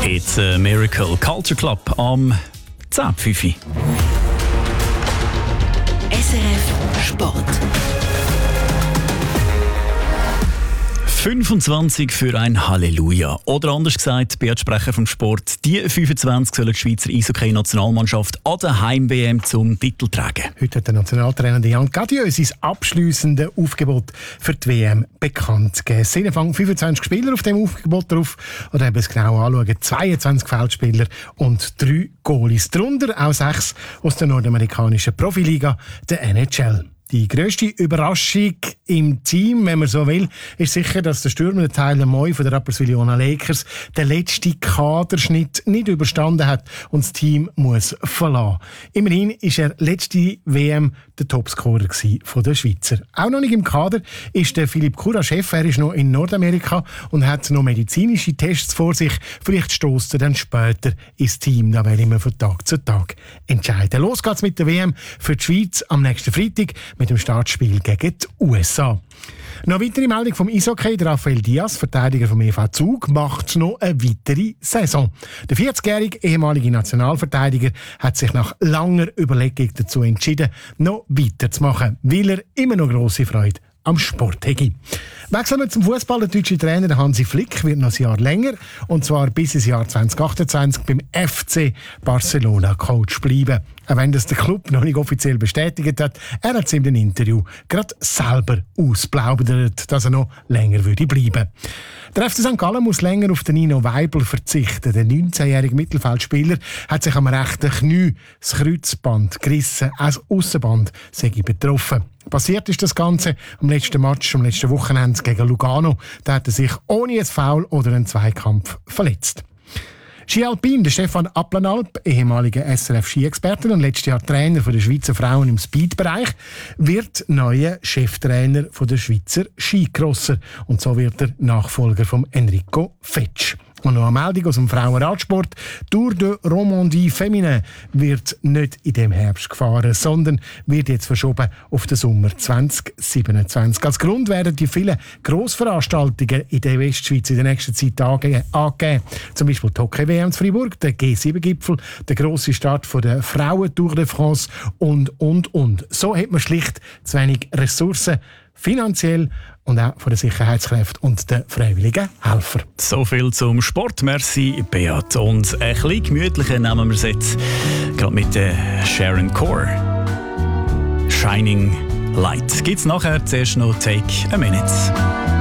It's a Miracle. Culture Club am 10.05 Uhr. SRF Sport. 25 für ein Halleluja. Oder anders gesagt, Beat Sprecher vom Sport, die 25 sollen die Schweizer Eishockey-Nationalmannschaft an der Heim-WM zum Titel tragen. Heute hat der Nationaltrainer Jan Cadieux sein abschliessendes Aufgebot für die WM bekannt gegeben. Es sind 25 Spieler auf dem Aufgebot drauf. Oder eben es genau anschauen, 22 Feldspieler und 3 Goalies. Darunter auch 6 aus der nordamerikanischen Profiliga, der NHL. Die grösste Überraschung im Team, wenn man so will, ist sicher, dass der Stürmer Tyler Moy von der Rapperswil Lakers den letzten Kaderschnitt nicht überstanden hat und das Team muss verlassen. Immerhin ist er letzte WM der Topscorer von der Schweizer. Auch noch nicht im Kader ist der Philipp Kura-Chef. Er ist noch in Nordamerika und hat noch medizinische Tests vor sich. Vielleicht stößt er dann später ins Team. Da werden wir von Tag zu Tag entscheiden. Los geht's mit der WM für die Schweiz am nächsten Freitag mit dem Startspiel gegen die USA. Noch eine weitere Meldung vom Eishockey. Der Rafael Diaz, Verteidiger vom EV Zug, macht noch eine weitere Saison. Der 40-jährige ehemalige Nationalverteidiger hat sich nach langer Überlegung dazu entschieden, noch weiterzumachen, weil er immer noch grosse Freude am Sport hätte. Wechseln wir zum Fußball. Der deutsche Trainer Hansi Flick wird noch ein Jahr länger, und zwar bis ins Jahr 2028 beim FC Barcelona Coach bleiben. Auch wenn das der Club noch nicht offiziell bestätigt hat, er hat es in einem Interview gerade selber ausplaudert, dass er noch länger bleiben würde. Der FC St. Gallen muss länger auf den Nino Weibel verzichten. Der 19-jährige Mittelfeldspieler hat sich am rechten Knie das Kreuzband gerissen, auch das Aussenband sei betroffen. Passiert ist das Ganze am letzten Match, am letzten Wochenende gegen Lugano. Da hat er sich ohne ein Foul oder einen Zweikampf verletzt. Ski Alpin, der Stefan Applanalp, ehemaliger SRF-Ski-Experte und letztes Jahr Trainer der Schweizer Frauen im Speedbereich, wird neuer Cheftrainer der Schweizer Skicrosser. Und so wird er Nachfolger von Enrico Fetsch. Und noch eine Meldung aus dem Frauenradsport. Tour de Romandie Féminin wird nicht in dem Herbst gefahren, sondern wird jetzt verschoben auf den Sommer 2027. Als Grund werden die vielen Grossveranstaltungen in der Westschweiz in der nächsten Zeit angegeben. Zum Beispiel die Hockey-WM in Fribourg, der G7-Gipfel, der grosse Start der Frauen-Tour de France und. So hat man schlicht zu wenig Ressourcen, finanziell und auch von den Sicherheitskräften und den freiwilligen Helfern. So viel zum Sport. Merci, Beat. Und ein bisschen gemütlicher nehmen wir es jetzt. Gerade mit Sharon Core. Shining Light. Gibt's nachher zuerst noch Take a Minute.